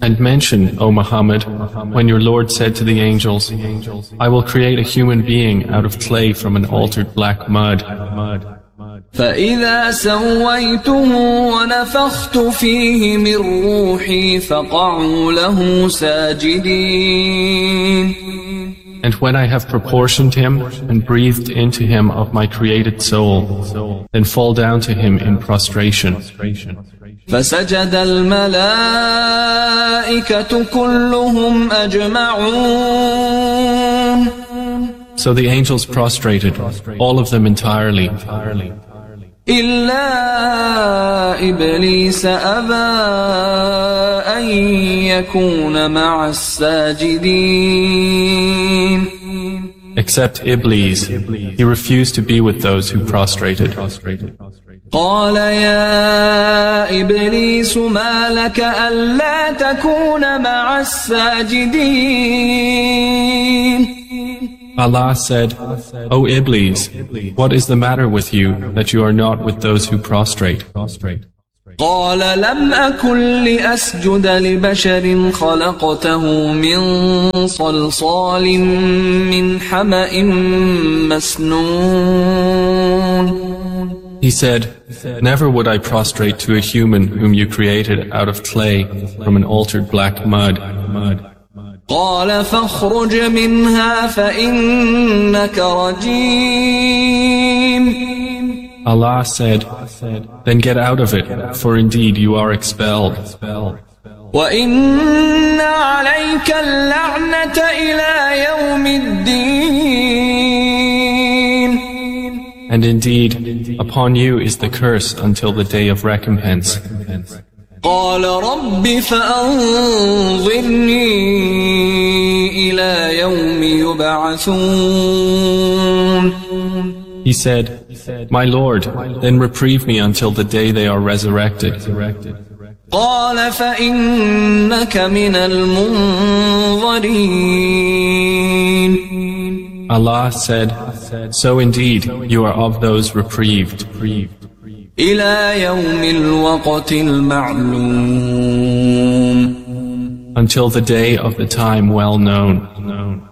And mention, O Muhammad, when your Lord said to the angels, I will create a human being out of clay from an altered black mud. فإذا سويته ونفخت فيه من روحي فقعوا له ساجدين. And when I have proportioned him and breathed into him of my created soul, then fall down to him in prostration. فسجد الملائكة كلهم أجمعون. So the angels prostrated, all of them entirely. إلا إبليس أبى أن يكون مع الساجدين. Except Iblis, he refused to be with those who prostrated. قال يا إبليس ما لك ألا تكون مع الساجدين. Allah said, O Iblis, what is the matter with you that you are not with those who prostrate? قال لم أكن لأسجد لبشر خلقته من صلصال من حمأ مسنون. He said, never would I prostrate to a human whom you created out of clay from an altered black mud. قال فاخرج منها فإنك رجيم. Allah said, then get out of it, for indeed you are expelled. وإن عليك اللعنة إلى يوم الدين. And indeed, upon you is the curse until the day of recompense. قال رب فأنظرني إلى يوم يبعثون. He said, my Lord, then reprieve me until the day they are resurrected. قال فإنك من المنظرين. Allah said, so indeed you are of those reprieved. إلى يوم الوقت المعلوم. Until the day of the time well known.